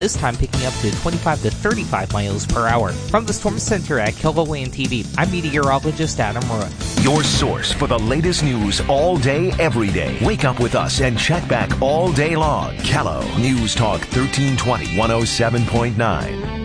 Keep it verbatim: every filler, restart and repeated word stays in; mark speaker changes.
Speaker 1: this time picking up to twenty-five to thirty-five miles per hour. From the Storm Center at KELOLAND T V, I'm meteorologist Adam Roy.
Speaker 2: Your source for the latest news all day, every day. Wake up with us and check back all day long. Kello News Talk thirteen twenty, one oh seven point nine.